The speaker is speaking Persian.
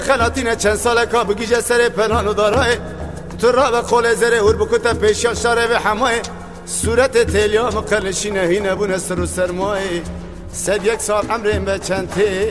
خلاتینه چند ساله که بگیجه سر پلان و دارای تو را به قول زره هور بکتا پیشا شاره به همای صورت تلیا مقلشینه هینه بونه سر و سرمای 101 سال عمرین به چند